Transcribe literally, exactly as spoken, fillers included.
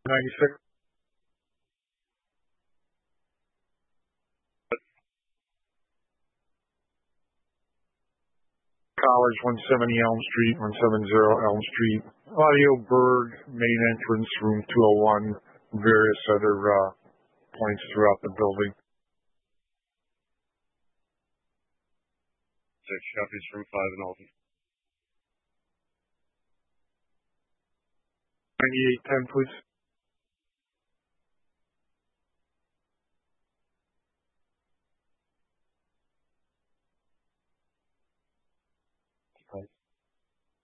ninety-six. College, one seventy Elm Street, one seventy Elm Street. Audio Berg, main entrance, room two oh one, various other uh, points throughout the building. Six copies from five and Alton. ninety-eight ten, please.